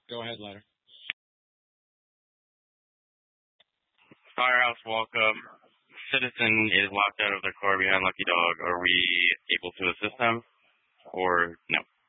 Go ahead, Letter. Firehouse, welcome. Citizen is locked out of the car behind Lucky Dog. Are we able to assist them, or no?